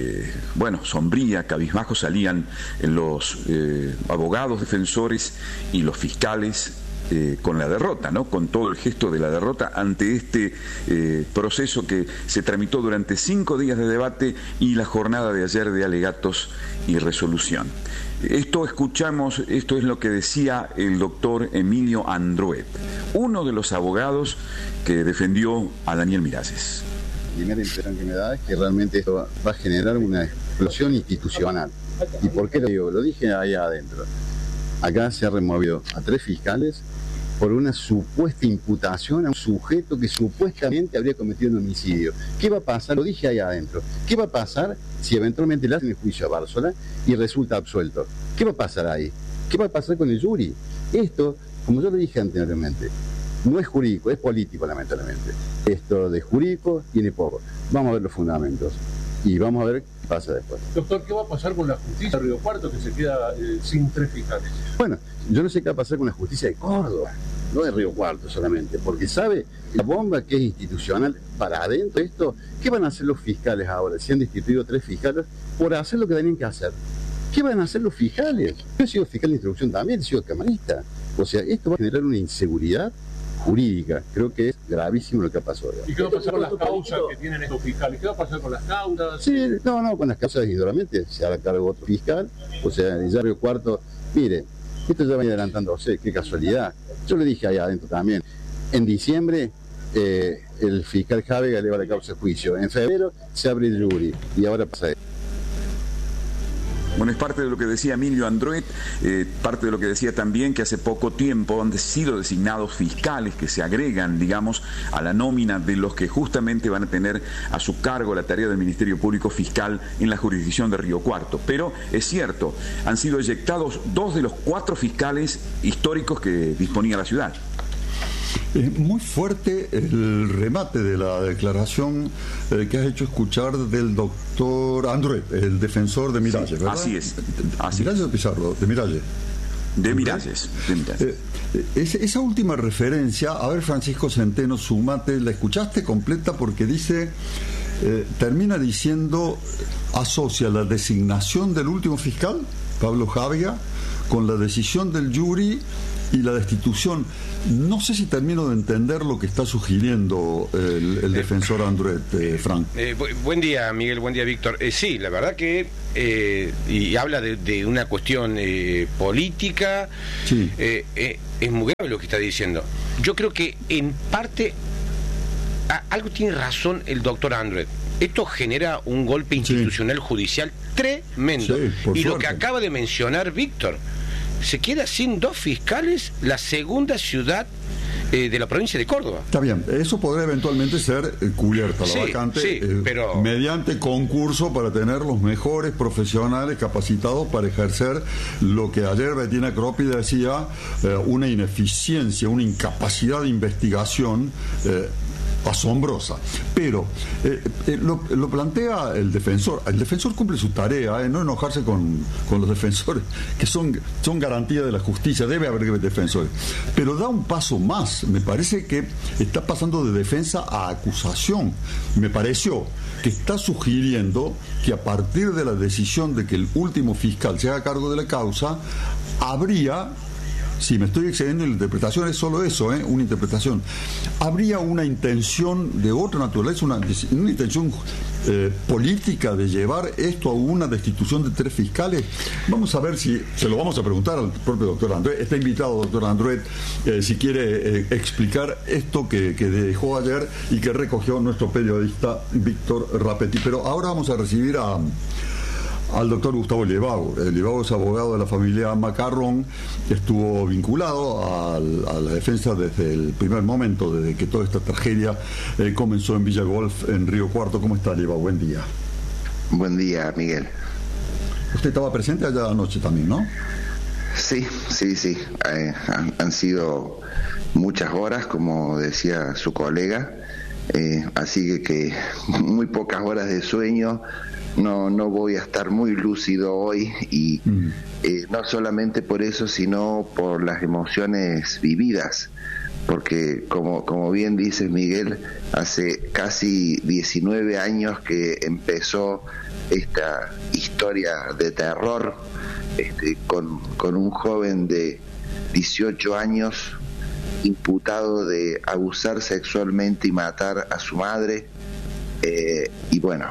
Y: sombría, cabizbajo salían los abogados defensores y los fiscales con la derrota, ¿no? Con todo el gesto de la derrota ante este proceso que se tramitó durante 5 días de debate y la jornada de ayer de alegatos y resolución. Esto es lo que decía el doctor Emilio Andruet, uno de los abogados que defendió a Daniel Miralles.
C: La primera impresión que me da es que realmente esto va a generar una explosión institucional. ¿Y por qué lo digo? Lo dije allá adentro. Acá se ha removido a 3 fiscales por una supuesta imputación a un sujeto que supuestamente habría cometido un homicidio. ¿Qué va a pasar? Lo dije ahí adentro. ¿Qué va a pasar si eventualmente le hacen el juicio a Bársola y resulta absuelto? ¿Qué va a pasar ahí? ¿Qué va a pasar con el jury? Esto, como yo lo dije anteriormente, no es jurídico, es político, lamentablemente. Esto de jurídico tiene poco. Vamos a ver los fundamentos y vamos a ver qué pasa después.
H: Doctor, ¿qué va a pasar con la justicia de Río Cuarto, que se queda sin 3 fiscales?
C: Bueno, yo no sé qué va a pasar con la justicia de Córdoba, no de Río Cuarto solamente, porque sabe la bomba que es institucional para adentro esto. ¿Qué van a hacer los fiscales ahora? Si han destituido 3 fiscales por hacer lo que tenían que hacer. ¿Qué van a hacer los fiscales? Yo he sido fiscal de instrucción también, he sido camarista. O sea, esto va a generar una inseguridad jurídica. Creo que es gravísimo lo que ha pasado.
H: ¿Y qué va a pasar con las causas que tienen estos fiscales? ¿Qué va a pasar con las causas?
C: Sí, no, con las causas indudablemente se hará cargo otro fiscal. O sea, en el Río Cuarto, mire, esto ya va adelantándose, qué casualidad. Yo le dije allá adentro también, en diciembre el fiscal Jávega eleva la causa de juicio, en febrero se abre el jury y ahora pasa esto.
Y: Bueno, es parte de lo que decía Emilio Andruet, parte de lo que decía también que hace poco tiempo han sido designados fiscales que se agregan, digamos, a la nómina de los que justamente van a tener a su cargo la tarea del Ministerio Público Fiscal en la jurisdicción de Río Cuarto. Pero es cierto, han sido eyectados 2 de los 4 fiscales históricos que disponía la ciudad.
A: Es muy fuerte el remate de la declaración que has hecho escuchar del doctor Andruet, el defensor de Miralles, ¿verdad?
Y: Así es.
A: ¿Miralles o Pizarro? De Miralles.
Y: De Miralles.
A: Esa última referencia, a ver, Francisco Centeno, sumate, la escuchaste completa porque dice, termina diciendo, asocia la designación del último fiscal, Pablo Jávega, con la decisión del jury y la destitución. No sé si termino de entender lo que está sugiriendo el defensor Andruet, Frank.
I: Buen día, Miguel, buen día, Víctor. Sí, la verdad que y habla de una cuestión política.
A: Sí.
I: Es muy grave lo que está diciendo. Yo creo que en parte algo tiene razón el doctor Andruet. Esto genera un golpe institucional judicial tremendo.
A: Sí,
I: y
A: suerte.
I: lo que acaba de mencionar Víctor, se queda sin 2 fiscales la segunda ciudad de la provincia de Córdoba.
A: Está bien, eso podrá eventualmente ser cubierta la vacante,
I: sí, pero
A: mediante concurso para tener los mejores profesionales capacitados para ejercer lo que ayer Bettina Croppi decía, una ineficiencia, una incapacidad de investigación asombrosa. Pero lo plantea el defensor. El defensor cumple su tarea, no enojarse con los defensores, que son garantía de la justicia. Debe haber defensores. Pero da un paso más. Me parece que está pasando de defensa a acusación. Me pareció que está sugiriendo que a partir de la decisión de que el último fiscal se haga cargo de la causa, habría... Si me estoy excediendo en la interpretación, es solo eso, una interpretación. Habría una intención de otra naturaleza, una intención política de llevar esto a una destitución de 3 fiscales. Vamos a ver si, se lo vamos a preguntar al propio doctor Andruet. Está invitado doctor Andruet, si quiere explicar esto que dejó ayer y que recogió nuestro periodista Víctor Rapetti. Pero ahora vamos a recibir al doctor Gustavo Liebau. Liebau es abogado de la familia Macarrón, estuvo vinculado a la defensa desde el primer momento, desde que toda esta tragedia comenzó en Villa Golf, en Río Cuarto. ¿Cómo está, Liebau? Buen día.
J: Buen día, Miguel.
A: Usted estaba presente allá anoche también, ¿no?
B: Sí. Han sido muchas horas, como decía su colega, así que muy pocas horas de sueño. No voy a estar muy lúcido hoy y no solamente por eso, sino por las emociones vividas, porque como bien dices, Miguel, hace casi 19 años que empezó esta historia de terror, con un joven de 18 años imputado de abusar sexualmente y matar a su madre, y bueno,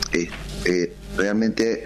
B: realmente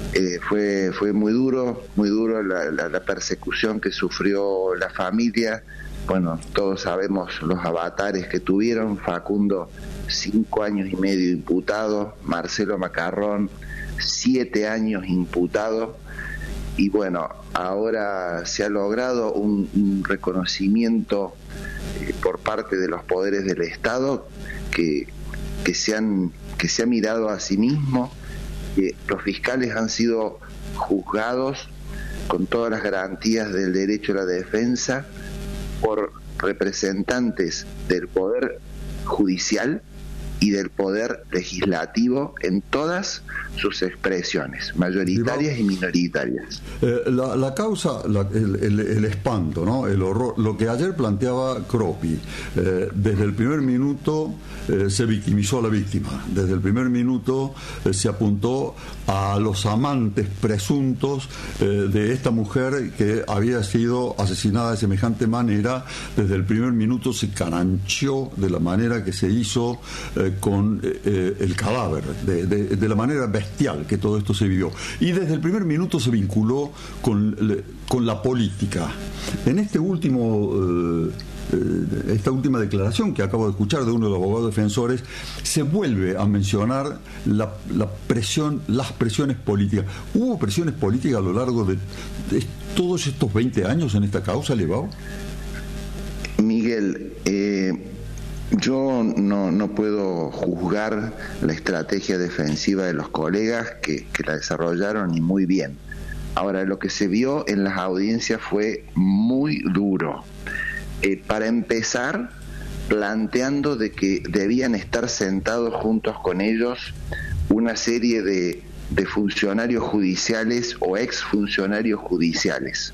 B: fue muy duro la persecución que sufrió la familia. Bueno, todos sabemos los avatares que tuvieron. Facundo, 5 años y medio imputado, Marcelo Macarrón, 7 años imputado, y bueno, ahora se ha logrado un reconocimiento por parte de los poderes del Estado que se ha mirado a sí mismo, que los fiscales han sido juzgados con todas las garantías del derecho a la defensa por representantes del Poder Judicial y del Poder Legislativo en todas sus expresiones, mayoritarias y minoritarias.
A: La causa, el espanto, ¿no? El horror, lo que ayer planteaba Croppi, desde el primer minuto se victimizó a la víctima, desde el primer minuto se apuntó a los amantes presuntos de esta mujer que había sido asesinada de semejante manera. Desde el primer minuto se carancheó de la manera que se hizo con el cadáver, de la manera bestial que todo esto se vivió, y desde el primer minuto se vinculó con la política. En esta última declaración que acabo de escuchar de uno de los abogados defensores, se vuelve a mencionar las presiones políticas. ¿Hubo presiones políticas a lo largo de todos estos 20 años en esta causa, Lebao?
B: Miguel, yo no puedo juzgar la estrategia defensiva de los colegas que la desarrollaron, y muy bien. Ahora, lo que se vio en las audiencias fue muy duro. Para empezar, planteando de que debían estar sentados juntos con ellos una serie de funcionarios judiciales o exfuncionarios judiciales.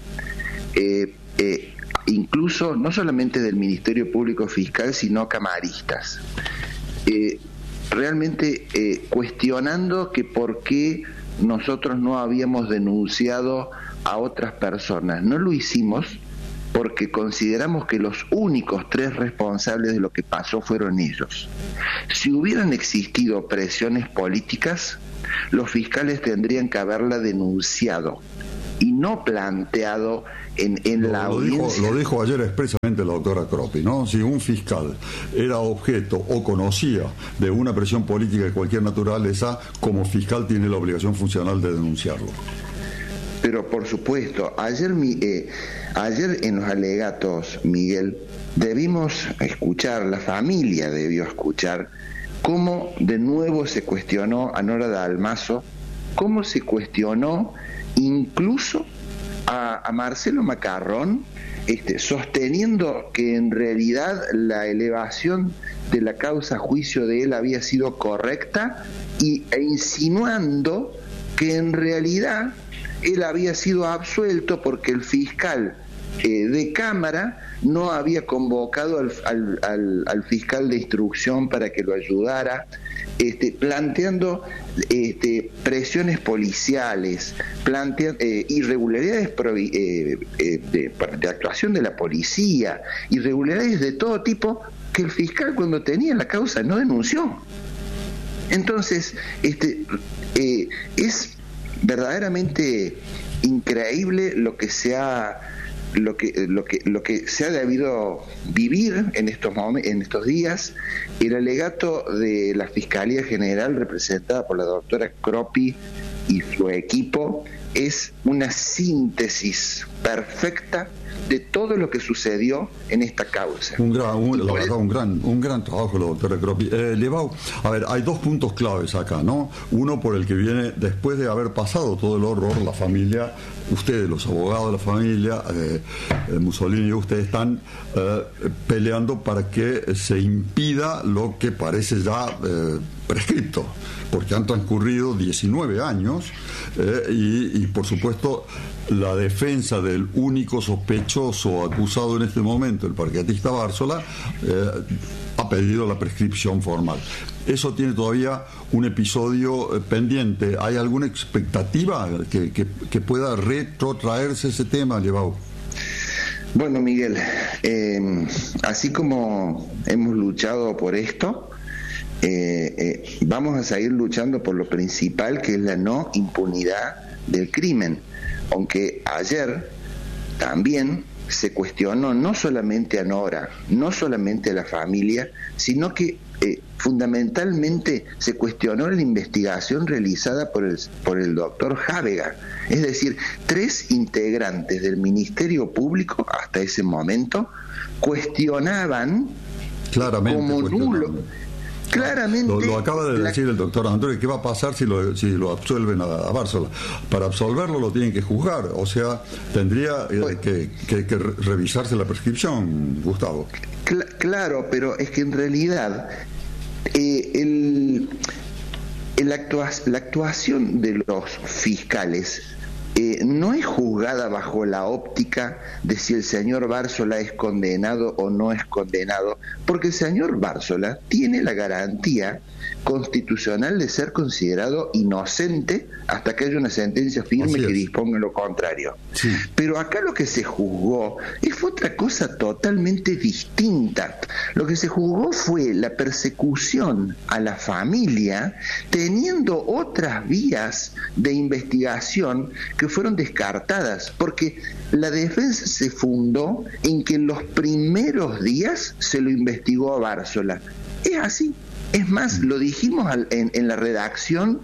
B: Incluso no solamente del Ministerio Público Fiscal, sino camaristas, realmente cuestionando que por qué nosotros no habíamos denunciado a otras personas. No lo hicimos porque consideramos que los únicos 3 responsables de lo que pasó fueron ellos. Si hubieran existido presiones políticas, los fiscales tendrían que haberla denunciado y no planteado en la audiencia.
A: Lo dijo ayer expresamente la doctora Croppi, ¿no? Si un fiscal era objeto o conocía de una presión política de cualquier naturaleza, como fiscal tiene la obligación funcional de denunciarlo.
B: Pero por supuesto, ayer en los alegatos, Miguel, debimos escuchar, la familia debió escuchar cómo de nuevo se cuestionó a Nora Dalmazo, cómo se cuestionó incluso a Marcelo Macarrón, sosteniendo que en realidad la elevación de la causa a juicio de él había sido correcta, e insinuando que en realidad él había sido absuelto porque el fiscal de Cámara no había convocado al fiscal de instrucción para que lo ayudara, planteando presiones policiales, irregularidades de actuación de la policía, irregularidades de todo tipo que el fiscal, cuando tenía la causa, no denunció. Entonces, es verdaderamente increíble lo que se ha debido vivir en estos días. El alegato de la Fiscalía General, representada por la doctora Croppi y su equipo, es una síntesis perfecta de todo lo que sucedió en esta causa.
A: Un gran trabajo, la doctora Croppi. Liebau, a ver, hay dos puntos claves acá, ¿no? Uno por el que viene después de haber pasado todo el horror, la familia, ustedes, los abogados de la familia, Mussolini y ustedes están peleando para que se impida lo que parece ya prescripto, porque han transcurrido 19 años y por supuesto la defensa del único sospechoso acusado en este momento, el parquetista Bársola, ha pedido la prescripción formal. Eso tiene todavía un episodio pendiente. ¿Hay alguna expectativa que pueda retrotraerse ese tema, Liebau?
B: Bueno, Miguel, así como hemos luchado por esto, vamos a seguir luchando por lo principal, que es la no impunidad del crimen. Aunque ayer también se cuestionó no solamente a Nora, no solamente a la familia, sino que fundamentalmente se cuestionó la investigación realizada por el doctor Jávega. Es decir, 3 integrantes del Ministerio Público hasta ese momento cuestionaban
A: claramente
B: como nulo. Claramente.
A: Lo acaba de decir el doctor Andrés. ¿Qué va a pasar si lo absuelven a Bársola? Para absolverlo lo tienen que juzgar. O sea, tendría que revisarse la prescripción, Gustavo.
B: Claro, pero es que en realidad la actuación de los fiscales no es juzgada bajo la óptica de si el señor Bársola es condenado o no es condenado, porque el señor Bársola tiene la garantía constitucional de ser considerado inocente hasta que haya una sentencia firme que disponga lo contrario. Sí. Pero acá lo que se juzgó fue otra cosa totalmente distinta. Lo que se juzgó fue la persecución a la familia, teniendo otras vías de investigación que fueron descartadas, porque la defensa se fundó en que en los primeros días se lo investigó a Bársola. Es así. Es más, lo dijimos en la redacción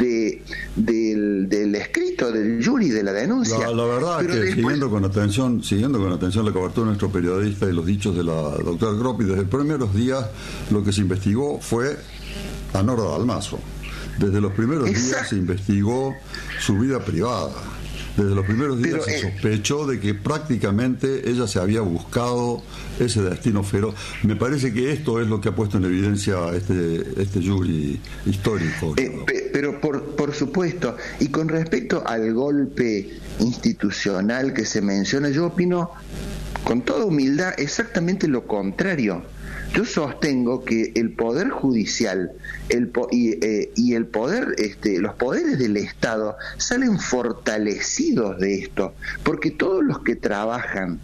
B: del escrito del jury de la denuncia.
A: La verdad es que después, siguiendo con atención la cobertura de nuestro periodista y los dichos de la doctora Croppi, desde los primeros días lo que se investigó fue a Nora Dalmazo. Desde los primeros días se investigó su vida privada. Desde los primeros días se sospechó de que prácticamente ella se había buscado ese destino feroz. Me parece que esto es lo que ha puesto en evidencia este jury histórico.
B: Pero por supuesto, y con respecto al golpe institucional que se menciona, yo opino con toda humildad exactamente lo contrario. Yo sostengo que el poder judicial y el poder, los poderes del Estado salen fortalecidos de esto, porque todos los que trabajan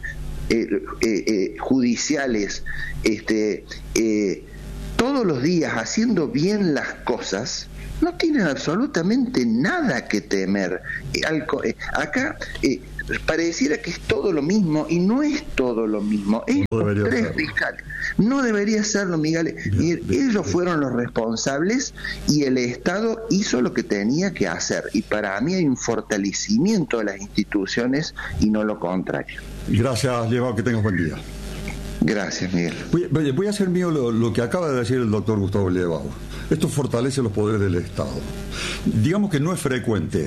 B: judiciales, todos los días haciendo bien las cosas, no tienen absolutamente nada que temer. Acá pareciera que es todo lo mismo, y no es todo lo mismo. Estos 3 fiscales no debería serlo, Miguel. Ellos fueron los responsables y el Estado hizo lo que tenía que hacer, y para mí hay un fortalecimiento de las instituciones y no lo contrario.
A: Gracias, Liebau, que tengas buen día.
B: Gracias, Miguel.
A: Voy a hacer mío lo que acaba de decir el doctor Gustavo Liebau. Esto fortalece los poderes del Estado. Digamos que no es frecuente.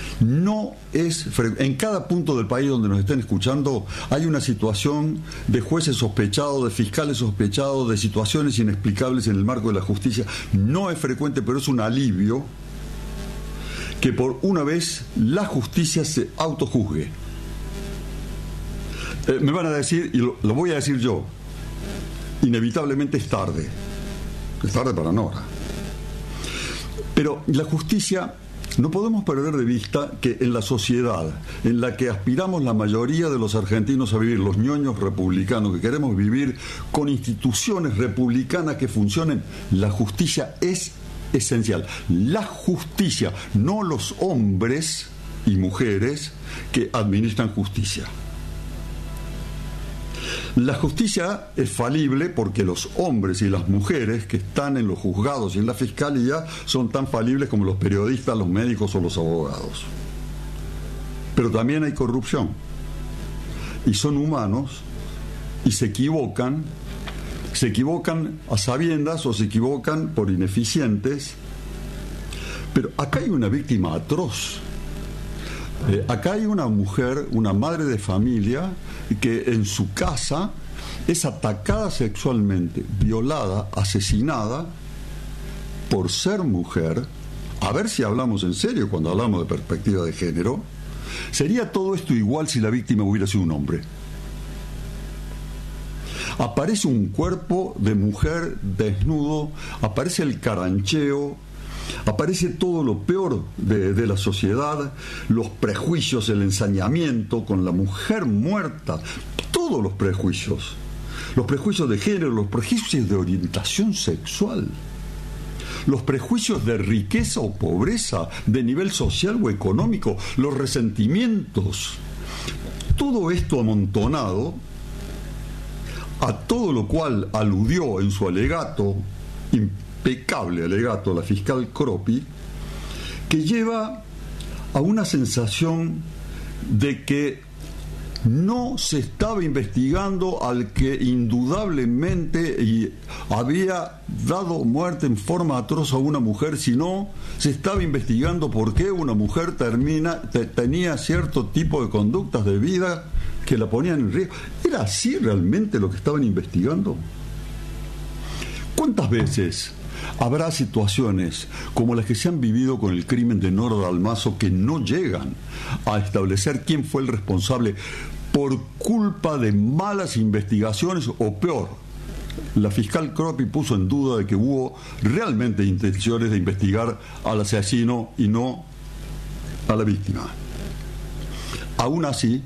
A: En cada punto del país donde nos estén escuchando hay una situación de jueces sospechados, de fiscales sospechados, de situaciones inexplicables en el marco de la justicia. No es frecuente, pero es un alivio que por una vez la justicia se autojuzgue. Me van a decir, y lo voy a decir yo, inevitablemente es tarde. Es tarde para Nora. Pero la justicia, no podemos perder de vista que en la sociedad en la que aspiramos la mayoría de los argentinos a vivir, los ñoños republicanos que queremos vivir con instituciones republicanas que funcionen, la justicia es esencial. La justicia, no los hombres y mujeres que administran justicia. La justicia es falible porque los hombres y las mujeres que están en los juzgados y en la fiscalía son tan falibles como los periodistas, los médicos o los abogados. Pero también hay corrupción. y son humanos y se equivocan a sabiendas o se equivocan por ineficientes. Pero acá hay una víctima atroz. Acá hay una mujer, una madre de familia, que en su casa es atacada sexualmente, violada, asesinada por ser mujer. A ver si hablamos en serio cuando hablamos de perspectiva de género. ¿Sería todo esto igual si la víctima hubiera sido un hombre? Aparece un cuerpo de mujer desnudo, aparece el carancheo, aparece todo lo peor de la sociedad, los prejuicios, el ensañamiento con la mujer muerta, todos los prejuicios de género, los prejuicios de orientación sexual, los prejuicios de riqueza o pobreza, de nivel social o económico, los resentimientos, todo esto amontonado, a todo lo cual aludió en su alegato, impecable alegato, la fiscal Croppi, que lleva a una sensación de que no se estaba investigando al que indudablemente había dado muerte en forma atroz a una mujer, sino se estaba investigando por qué una mujer tenía cierto tipo de conductas de vida que la ponían en riesgo. ¿Era así realmente lo que estaban investigando? ¿Cuántas veces habrá situaciones como las que se han vivido con el crimen de Nora Dalmazo que no llegan a establecer quién fue el responsable por culpa de malas investigaciones o peor? La fiscal Croppi puso en duda de que hubo realmente intenciones de investigar al asesino y no a la víctima. Aún así,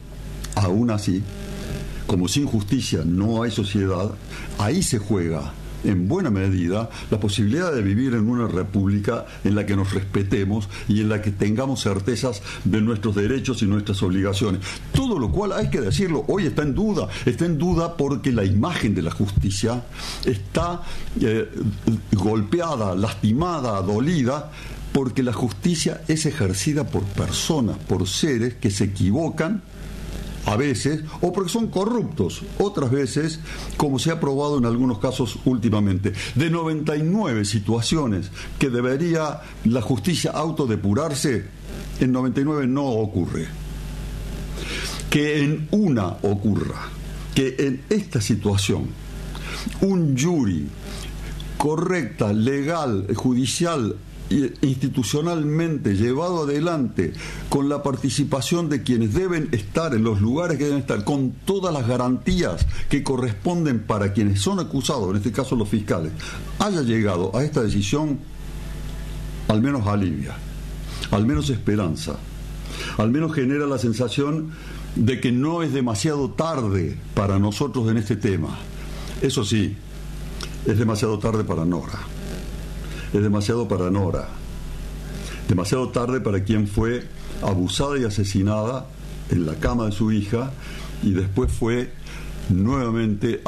A: como sin justicia no hay sociedad, ahí se juega en buena medida la posibilidad de vivir en una república en la que nos respetemos y en la que tengamos certezas de nuestros derechos y nuestras obligaciones. Todo lo cual, hay que decirlo, hoy está en duda porque la imagen de la justicia está golpeada, lastimada, dolida, porque la justicia es ejercida por personas, por seres que se equivocan a veces, o porque son corruptos, otras veces, como se ha probado en algunos casos últimamente. De 99 situaciones que debería la justicia autodepurarse, en 99 no ocurre. Que en una ocurra, que en esta situación un jury correcta, legal, judicial, institucionalmente llevado adelante con la participación de quienes deben estar en los lugares que deben estar, con todas las garantías que corresponden para quienes son acusados, en este caso los fiscales, haya llegado a esta decisión, al menos alivia, al menos esperanza, al menos genera la sensación de que no es demasiado tarde para nosotros en este tema. Eso sí, es demasiado tarde para Nora. Es demasiado para Nora, demasiado tarde para quien fue abusada y asesinada en la cama de su hija y después fue nuevamente